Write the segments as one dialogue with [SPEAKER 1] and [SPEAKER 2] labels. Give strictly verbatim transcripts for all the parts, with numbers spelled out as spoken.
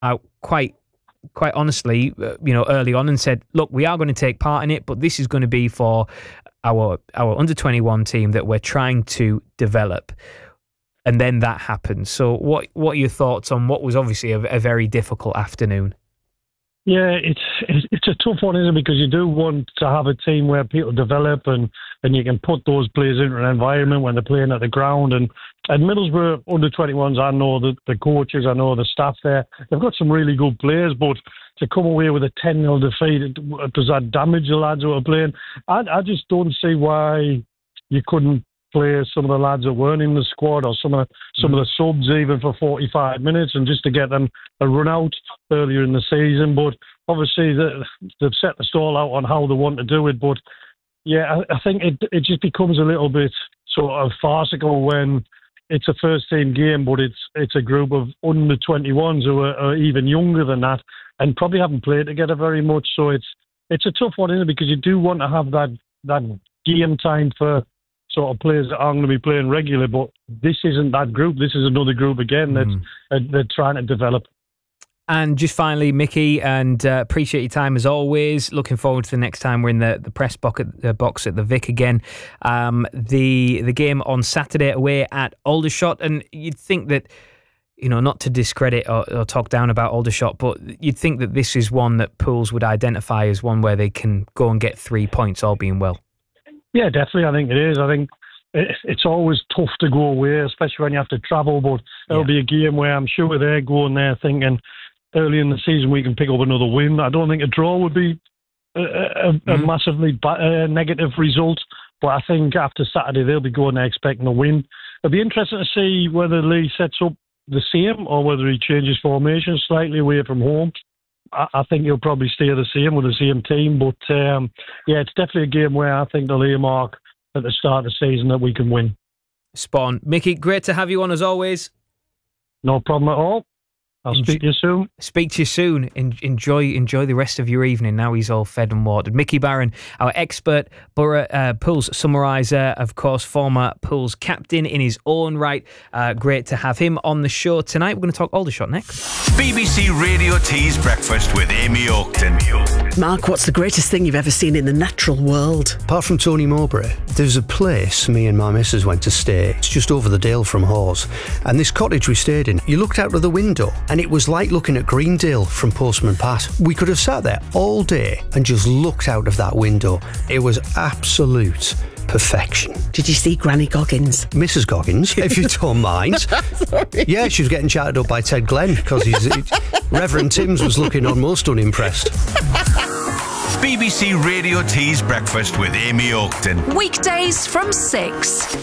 [SPEAKER 1] out quite quite honestly, uh, you know, early on and said, look, we are going to take part in it, but this is going to be for our our under twenty-one team that we're trying to develop. And then that happened. So what what are your thoughts on what was obviously a, a very difficult afternoon?
[SPEAKER 2] Yeah, it's it's a tough one, isn't it? Because you do want to have a team where people develop and, and you can put those players into an environment when they're playing at the ground. And and Middlesbrough under twenty-ones, I know the, the coaches, I know the staff there. They've got some really good players, but to come away with a ten nil defeat, does that damage the lads who are playing? I, I just don't see why you couldn't play some of the lads that weren't in the squad or some of some mm. of the subs even for forty-five minutes and just to get them a run out earlier in the season. But obviously the, they've set the stall out on how they want to do it. But yeah, I, I think it it just becomes a little bit sort of farcical when it's a first team game, but it's it's a group of under twenty-ones who are, are even younger than that and probably haven't played together very much. So it's it's a tough one, isn't it? Because you do want to have that that game time for sort of players that aren't going to be playing regularly, but this isn't that group. This is another group again that mm. uh, they're trying to develop.
[SPEAKER 1] And just finally, Mickey, and uh, appreciate your time as always. Looking forward to the next time we're in the, the press box at, the box at the Vic again. Um, the the game on Saturday away at Aldershot, and you'd think that, you know, not to discredit or, or talk down about Aldershot, but you'd think that this is one that Pools would identify as one where they can go and get three points, all being well.
[SPEAKER 2] Yeah, definitely. I think it is. I think it's always tough to go away, especially when you have to travel. But it'll yeah. be a game where I'm sure they're going there thinking early in the season we can pick up another win. I don't think a draw would be a, a, mm-hmm. a massively ba- a negative result. But I think after Saturday they'll be going there expecting a win. It'll be interesting to see whether Lee sets up the same or whether he changes formation slightly away from home. I think he'll probably stay the same with the same team. But, um, yeah, it's definitely a game where I think they'll earmark at the start of the season that we can win.
[SPEAKER 1] Spot on. Mickey, great to have you on as always.
[SPEAKER 2] No problem at all. I'll
[SPEAKER 1] En-
[SPEAKER 2] speak to you soon.
[SPEAKER 1] Speak to you soon. En- enjoy enjoy the rest of your evening. Now he's all fed and watered. Mickey Barron, our expert Borough uh, Pools summariser, of course, former Pools captain in his own right. Uh, great to have him on the show tonight. We're going to talk Aldershot next.
[SPEAKER 3] B B C Radio T's Breakfast with Amy Oakton.
[SPEAKER 4] Mark, what's the greatest thing you've ever seen in the natural world?
[SPEAKER 5] Apart from Tony Mowbray, there's a place me and my missus went to stay. It's just over the Dale from Hawes. And this cottage we stayed in, you looked out of the window and it was like looking at Greendale from Postman Pat. We could have sat there all day and just looked out of that window. It was absolute perfection.
[SPEAKER 4] Did you see Granny Goggins?
[SPEAKER 5] Missus Goggins, if you don't mind. Yeah, she was getting chatted up by Ted Glenn because he's, he, Reverend Timms was looking almost unimpressed.
[SPEAKER 3] B B C Radio T's Breakfast with Amy Oakton.
[SPEAKER 6] Weekdays from six.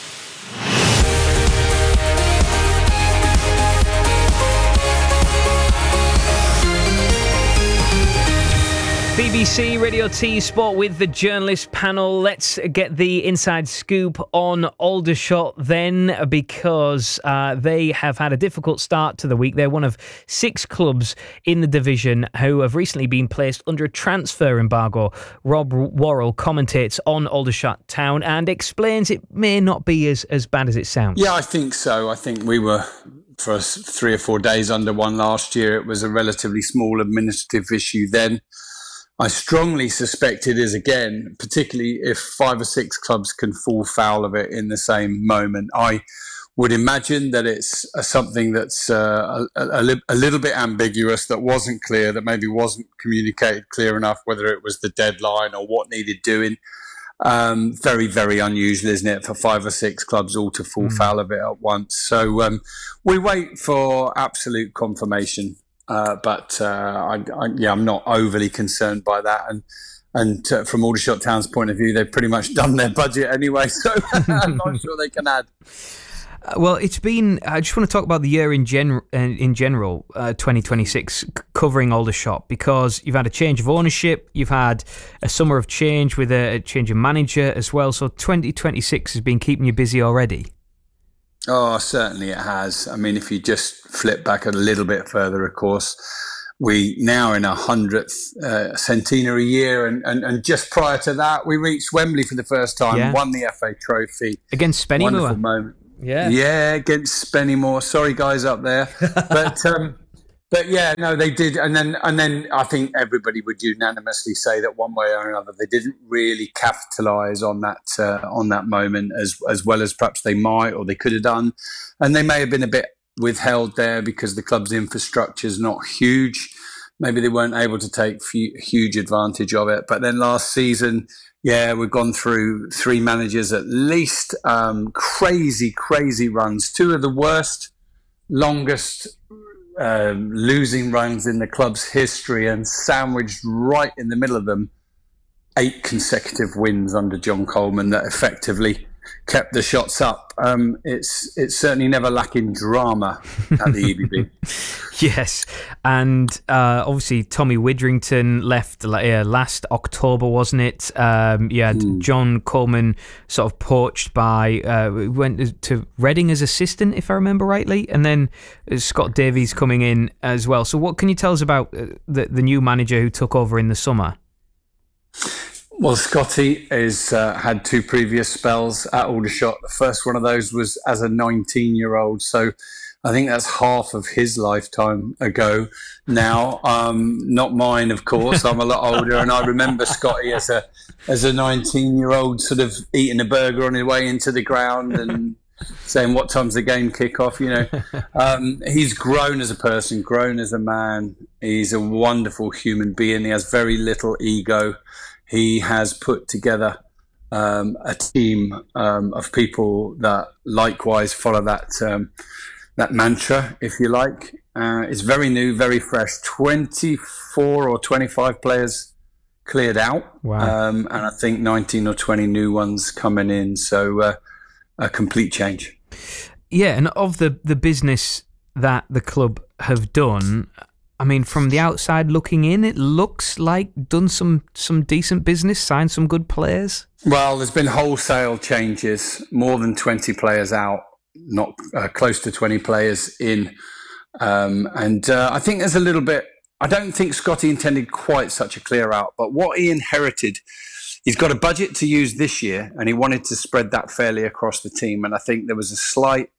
[SPEAKER 1] B B C Radio T Sport with the journalist panel. Let's get the inside scoop on Aldershot then, because uh, they have had a difficult start to the week. They're one of six clubs in the division who have recently been placed under a transfer embargo. Rob Worrell commentates on Aldershot Town and explains it may not be as, as bad as it sounds.
[SPEAKER 7] Yeah, I think so. I think we were, for us, three or four days under one last year. It was a relatively small administrative issue then. I strongly suspect it is again, particularly if five or six clubs can fall foul of it in the same moment. I would imagine that it's uh, something that's uh, a, a, li- a little bit ambiguous, that wasn't clear, that maybe wasn't communicated clear enough, whether it was the deadline or what needed doing. Um, very, very unusual, isn't it, for five or six clubs all to fall mm. foul of it at once. So um, we wait for absolute confirmation. Uh, but uh, I, I, yeah, I'm not overly concerned by that, and and uh, from Aldershot Town's point of view, they've pretty much done their budget anyway, so I'm not sure they can add.
[SPEAKER 1] Uh, well, it's been. I just want to talk about the year in gen uh, in general, uh, twenty twenty-six, c- covering Aldershot, because you've had a change of ownership, you've had a summer of change with a, a change of manager as well. So twenty twenty-six has been keeping you busy already.
[SPEAKER 7] Oh, certainly it has. I mean, if you just flip back a little bit further, of course, we now in our hundredth uh, centenary year, and, and, and just prior to that, we reached Wembley for the first time, yeah. won the F A Trophy.
[SPEAKER 1] Against Spennymoor.
[SPEAKER 7] Wonderful moment.
[SPEAKER 1] Yeah.
[SPEAKER 7] Yeah, against Spennymoor. Sorry, guys up there. But, um, But yeah, no, they did, and then and then I think everybody would unanimously say that one way or another they didn't really capitalise on that uh, on that moment as as well as perhaps they might or they could have done, and they may have been a bit withheld there because the club's infrastructure is not huge. Maybe they weren't able to take few, huge advantage of it. But then last season, yeah, we've gone through three managers at least, um, crazy, crazy runs. Two of the worst, longest um, losing runs in the club's history, and sandwiched right in the middle of them, eight consecutive wins under John Coleman that effectively kept the shots up. Um, it's it's certainly never lacking drama at the E B B.
[SPEAKER 1] Yes, and uh, obviously Tommy Widrington left uh, last October, wasn't it? Um, you had mm. John Coleman sort of poached by, uh, went to Reading as assistant, if I remember rightly, and then Scott Davies coming in as well. So what can you tell us about the, the new manager who took over in the summer?
[SPEAKER 7] Well, Scotty has uh, had two previous spells at Aldershot. The first one of those was as a nineteen-year-old, so I think that's half of his lifetime ago now. Um, not mine, of course. I'm a lot older, and I remember Scotty as a as a nineteen-year-old sort of eating a burger on his way into the ground and saying, what time's the game kick off? You know, um, he's grown as a person, grown as a man. He's a wonderful human being. He has very little ego. He has put together um, a team um, of people that likewise follow that um, that mantra, if you like. Uh, it's very new, very fresh. twenty-four or twenty-five players cleared out.
[SPEAKER 1] Wow.
[SPEAKER 7] Um, and I think nineteen or twenty new ones coming in. So uh, a complete change.
[SPEAKER 1] Yeah, and of the, the business that the club have done, I mean, from the outside looking in, it looks like done some, some decent business, signed some good players.
[SPEAKER 7] Well, there's been wholesale changes, more than twenty players out, not uh, close to twenty players in. Um, and uh, I think there's a little bit, I don't think Scotty intended quite such a clear out, but what he inherited, he's got a budget to use this year, and he wanted to spread that fairly across the team. And I think there was a slight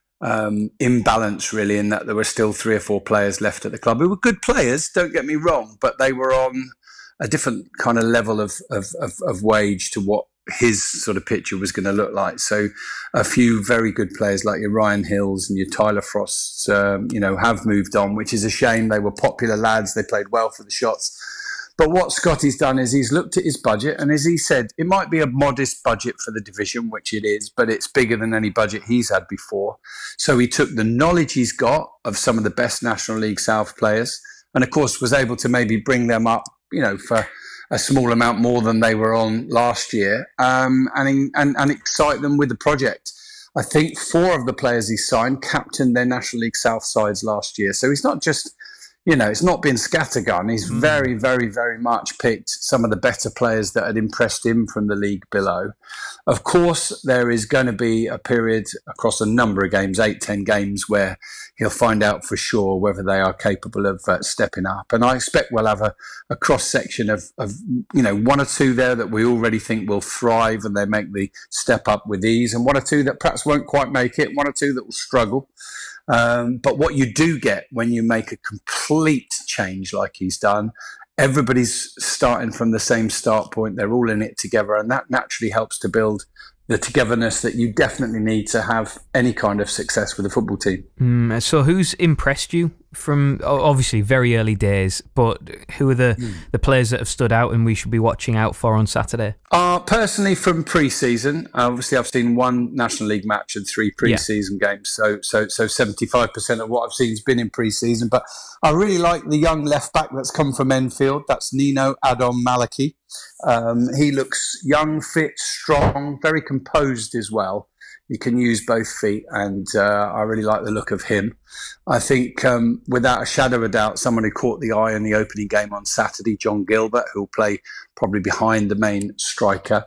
[SPEAKER 7] Um, imbalance really in that there were still three or four players left at the club who were good players, don't get me wrong, but they were on a different kind of level of, of, of, of wage to what his sort of picture was going to look like. So a few very good players like your Ryan Hills and your Tyler Frosts, um, you know, have moved on, which is a shame. They were popular lads. They played well for the Shots. But what Scotty's done is he's looked at his budget, and as he said, it might be a modest budget for the division, which it is, but it's bigger than any budget he's had before. So he took the knowledge he's got of some of the best National League South players, and of course was able to maybe bring them up, you know, for a small amount more than they were on last year, um, and, and and excite them with the project. I think four of the players he signed captained their National League South sides last year. So he's not just, you know, it's not been scattergun. He's mm. very, very, very much picked some of the better players that had impressed him from the league below. Of course, there is going to be a period across a number of games, eight, ten games, where he'll find out for sure whether they are capable of uh, stepping up. And I expect we'll have a, a cross-section of, of, you know, one or two there that we already think will thrive and they make the step up with ease, and one or two that perhaps won't quite make it, one or two that will struggle. Um, but what you do get when you make a complete change like he's done, everybody's starting from the same start point. They're all in it together, and that naturally helps to build the togetherness that you definitely need to have any kind of success with a football team.
[SPEAKER 1] Mm, so who's impressed you from, obviously, very early days, but who are the, mm. the players that have stood out and we should be watching out for on Saturday?
[SPEAKER 7] Uh, personally, from pre-season, obviously I've seen one National League match and three pre-season yeah. games, so so so seventy-five percent of what I've seen has been in pre-season, but I really like the young left-back that's come from Enfield. That's Nino Adom Maliki. Um, he looks young, fit, strong, very composed as well. He can use both feet, and uh, I really like the look of him. I think, um, without a shadow of a doubt, someone who caught the eye in the opening game on Saturday, John Gilbert, who'll play probably behind the main striker.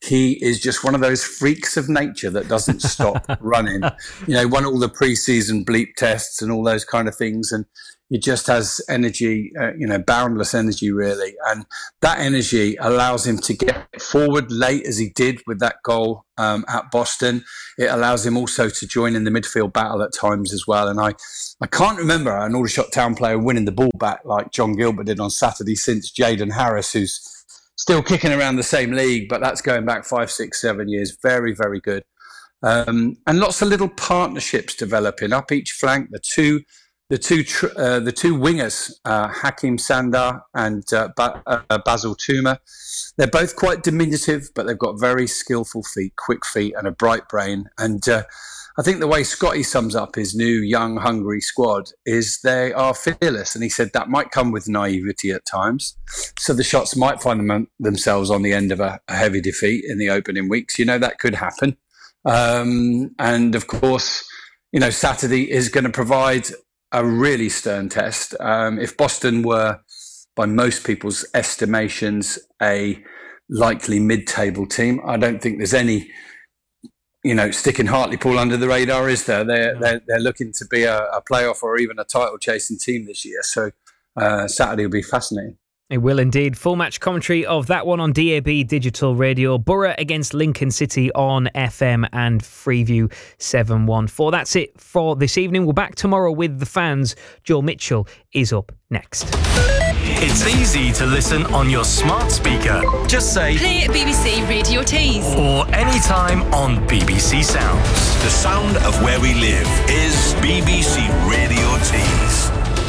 [SPEAKER 7] he is just one of those freaks of nature that doesn't stop running. You know, won all the pre-season bleep tests and all those kind of things. And he just has energy, uh, you know, boundless energy, really. And that energy allows him to get forward late, as he did with that goal um, at Boston. It allows him also to join in the midfield battle at times as well. And I, I can't remember an Aldershot Town player winning the ball back like John Gilbert did on Saturday since Jaden Harris, who's still kicking around the same league, but that's going back five, six, seven years. Very, very good. Um, and lots of little partnerships developing up each flank. The two, the two, tr- uh, the two wingers, uh, Hakim Sandar and uh, ba- uh, Basil Tuma. They're both quite diminutive, but they've got very skillful feet, quick feet, and a bright brain. And uh, I think the way Scotty sums up his new, young, hungry squad is they are fearless. And he said that might come with naivety at times. So the shots might find them, themselves on the end of a, a heavy defeat in the opening weeks. You know, that could happen. Um, and of course, you know, Saturday is going to provide a really stern test. Um, if Boston were, by most people's estimations, a likely mid-table team, I don't think there's any, you know, sticking Hartlepool under the radar, is there? They're, they're, they're looking to be a, a playoff or even a title-chasing team this year. So uh, Saturday will be fascinating.
[SPEAKER 1] It will indeed. Full match commentary of that one on D A B Digital Radio. Borough against Lincoln City on F M and Freeview seven one four. That's it for this evening. We're back tomorrow with the fans. Joel Mitchell is up next.
[SPEAKER 8] It's easy to listen on your smart speaker. Just say
[SPEAKER 6] play B B C Radio Tees
[SPEAKER 8] or anytime on B B C Sounds.
[SPEAKER 3] The sound of where we live is B B C Radio Tees.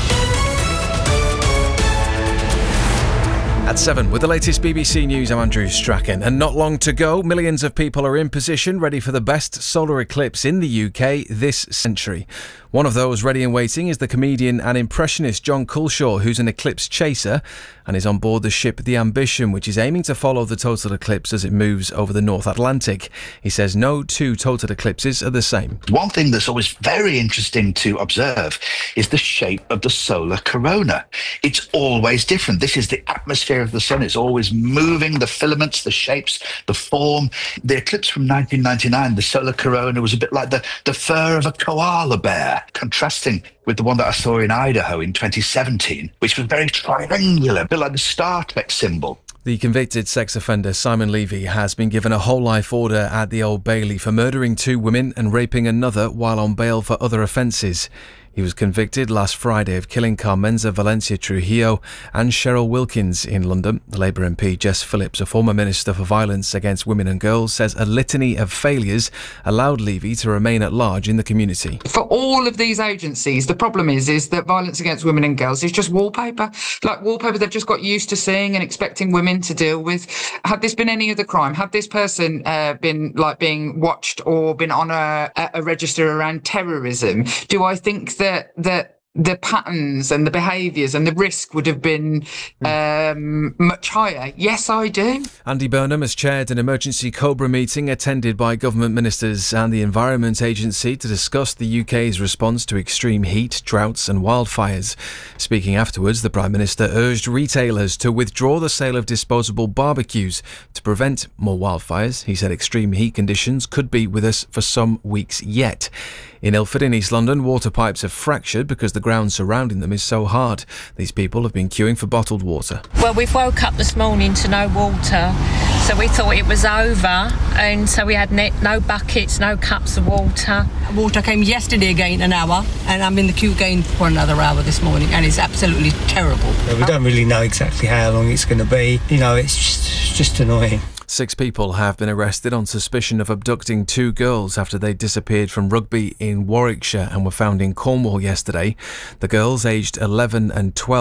[SPEAKER 9] At seven, with the latest B B C News, I'm Andrew Strachan. And not long to go, millions of people are in position ready for the best solar eclipse in the U K this century. One of those ready and waiting is the comedian and impressionist John Culshaw, who's an eclipse chaser and is on board the ship The Ambition, which is aiming to follow the total eclipse as it moves over the North Atlantic. He says no two total eclipses are the same.
[SPEAKER 10] One thing that's always very interesting to observe is the shape of the solar corona. It's always different. This is the atmosphere of the sun. It's always moving, the filaments, the shapes, the form. The eclipse from nineteen ninety-nine, the solar corona, was a bit like the, the fur of a koala bear, contrasting with the one that I saw in Idaho in twenty seventeen, which was very triangular, a bit like the Star Trek symbol.
[SPEAKER 9] The convicted sex offender Simon Levy has been given a whole life order at the Old Bailey for murdering two women and raping another while on bail for other offences. He was convicted last Friday of killing Carmenza Valencia Trujillo and Cheryl Wilkins in London. The Labour M P Jess Phillips, a former Minister for Violence Against Women and Girls, says a litany of failures allowed Levy to remain at large in the community.
[SPEAKER 11] For all of these agencies, the problem is is that violence against women and girls is just wallpaper. Like wallpaper they've just got used to seeing and expecting women to deal with. Had this been any other crime, had this person uh, been like being watched or been on a, a register around terrorism, do I think that that that the patterns and the behaviours and the risk would have been um, much higher? Yes, I do.
[SPEAKER 9] Andy Burnham has chaired an emergency COBRA meeting attended by government ministers and the Environment Agency to discuss the U K's response to extreme heat, droughts and wildfires. Speaking afterwards, the Prime Minister urged retailers to withdraw the sale of disposable barbecues to prevent more wildfires. He said extreme heat conditions could be with us for some weeks yet. In Ilford in East London, water pipes have fractured because the ground surrounding them is so hard. These people have been queuing for bottled water.
[SPEAKER 12] Well, we've woke up this morning to no water, so we thought it was over, and so we had no buckets, no cups of water.
[SPEAKER 13] Water came yesterday again, an hour, and I'm in the queue again for another hour this morning, and it's absolutely terrible.
[SPEAKER 14] Yeah, we don't really know exactly how long it's going to be. You know, it's just, it's just annoying.
[SPEAKER 9] Six people have been arrested on suspicion of abducting two girls after they disappeared from Rugby in Warwickshire and were found in Cornwall yesterday. The girls, aged eleven and twelve,